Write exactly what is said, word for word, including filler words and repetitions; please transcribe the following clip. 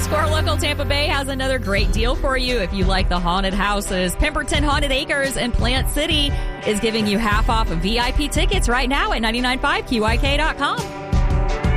Score Local Tampa Bay has another great deal for you if you like the haunted houses. Pemberton Haunted Acres in Plant City is giving you half off of V I P tickets right now at nine nine five Q I K dot com.